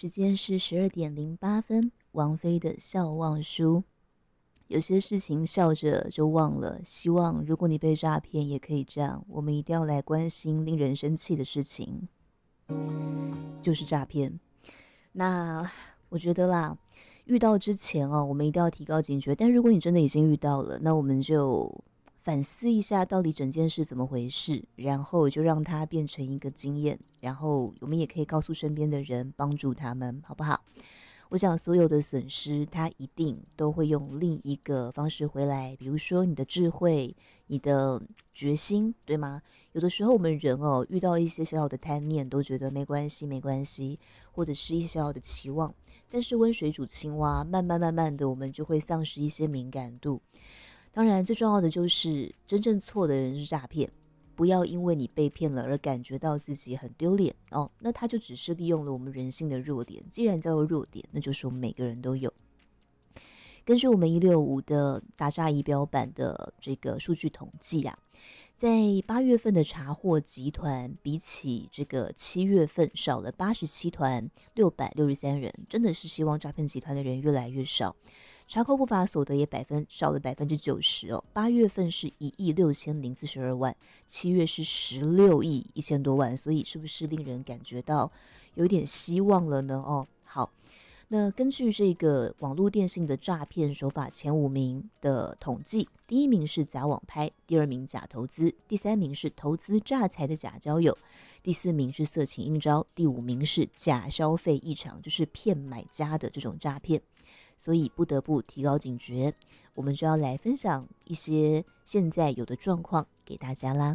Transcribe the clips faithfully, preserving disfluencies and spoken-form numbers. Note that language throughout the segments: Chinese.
时间是十二点零八分，王菲的《笑忘书》。有些事情笑着就忘了，希望如果你被诈骗也可以这样，我们一定要来关心令人生气的事情，就是诈骗。那我觉得啦，遇到之前哦，我们一定要提高警觉，但如果你真的已经遇到了，那我们就反思一下到底整件事怎么回事，然后就让它变成一个经验，然后我们也可以告诉身边的人，帮助他们，好不好？我想所有的损失，它一定都会用另一个方式回来，比如说你的智慧、你的决心，对吗？有的时候我们人哦，遇到一些小小的贪念，都觉得没关系，没关系，或者是一些小小的期望，但是温水煮青蛙，慢慢慢慢的，我们就会丧失一些敏感度。当然，最重要的就是真正错的人是诈骗。不要因为你被骗了而感觉到自己很丢脸哦，那他就只是利用了我们人性的弱点。既然叫做弱点，那就是我们每个人都有。根据我们一六五的打诈仪表板的这个数据统计啊，在八月份的查获集团比起这个七月份少了八十七团，六百六十三人，真的是希望诈骗集团的人越来越少。查扣不法所得也百分少了百分之九十哦，八月份是一亿六千零四十二万，七月是十六亿一千多万，所以是不是令人感觉到有点希望了呢？哦，好，那根据这个网络电信的诈骗手法前五名的统计，第一名是假网拍，第二名假投资，第三名是投资诈财的假交友，第四名是色情应招，第五名是假消费异常，就是骗买家的这种诈骗。所以不得不提高警觉，我们就要来分享一些现在有的状况给大家啦。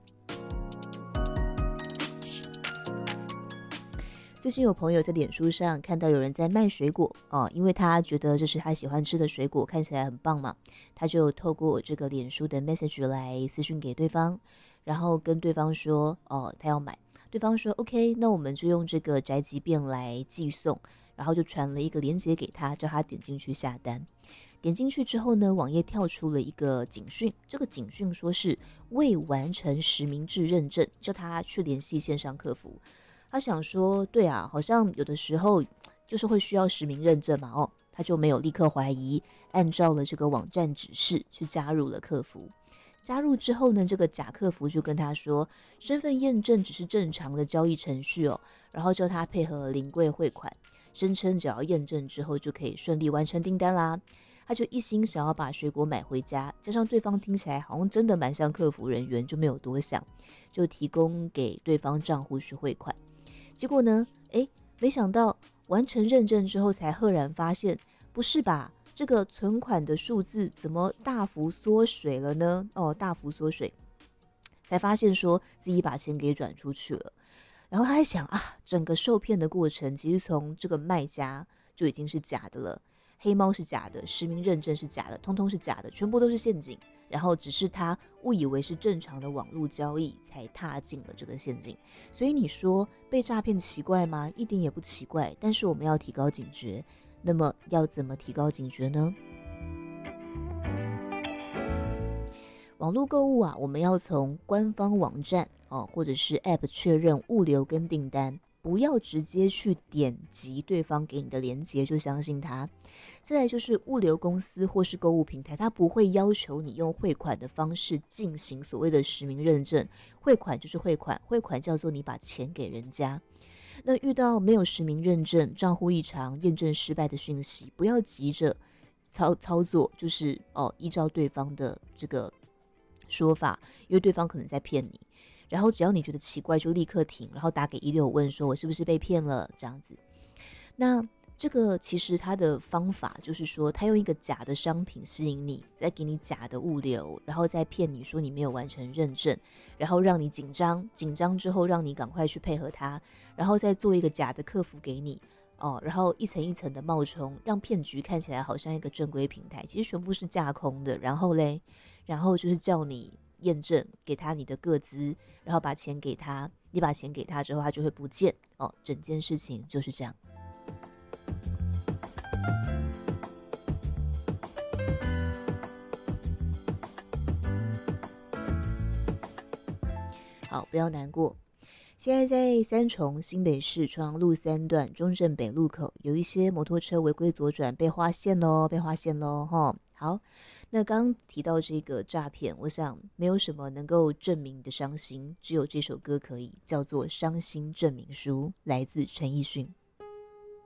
最近有朋友在脸书上看到有人在卖水果哦，因为他觉得这是他喜欢吃的水果，看起来很棒嘛，他就透过这个脸书的 message 来私讯给对方，然后跟对方说哦，他要买，对方说 OK， 那我们就用这个宅急便来寄送。然后就传了一个链接给他，叫他点进去下单。点进去之后呢，网页跳出了一个警讯，这个警讯说是未完成实名制认证，叫他去联系线上客服。他想说，对啊，好像有的时候就是会需要实名认证嘛，哦，他就没有立刻怀疑，按照了这个网站指示去加入了客服。加入之后呢，这个假客服就跟他说，身份验证只是正常的交易程序哦，然后叫他配合临柜汇款。声称只要验证之后就可以顺利完成订单啦，他就一心想要把水果买回家，加上对方听起来好像真的蛮像客服人员，就没有多想，就提供给对方账户去汇款。结果呢，诶，没想到完成认证之后才赫然发现，不是吧？这个存款的数字怎么大幅缩水了呢？哦，大幅缩水，才发现说自己把钱给转出去了。然后他还想啊，整个受骗的过程其实从这个卖家就已经是假的了，黑猫是假的，实名认证是假的，通通是假的，全部都是陷阱。然后只是他误以为是正常的网络交易，才踏进了这个陷阱。所以你说被诈骗奇怪吗？一点也不奇怪，但是我们要提高警觉。那么要怎么提高警觉呢？网络购物啊，我们要从官方网站哦，或者是 App 确认物流跟订单，不要直接去点击对方给你的链接就相信他。再来就是物流公司或是购物平台，它不会要求你用汇款的方式进行所谓的实名认证，汇款就是汇款，汇款叫做你把钱给人家。那遇到没有实名认证、账户异常、验证失败的讯息，不要急着操操作，就是哦依照对方的这个说法，因为对方可能在骗你。然后只要你觉得奇怪，就立刻停，然后打给一六五问说我是不是被骗了这样子。那这个其实它的方法就是说，他用一个假的商品吸引你，再给你假的物流，然后再骗你说你没有完成认证，然后让你紧张，紧张之后让你赶快去配合他，然后再做一个假的客服给你哦，然后一层一层的冒充，让骗局看起来好像一个正规平台，其实全部是架空的。然后嘞，然后就是叫你验证，给他你的个资，然后把钱给他，你把钱给他之后，他就会不见哦。整件事情就是这样。好，不要难过。 现在在三重新北市双路三段中正北路口，有一些摩托车违规左转被发现喽，被发现喽，哈。好，那刚提到这个诈骗，我想没有什么能够证明的伤心，只有这首歌可以，叫做《伤心证明书》，来自陈奕迅。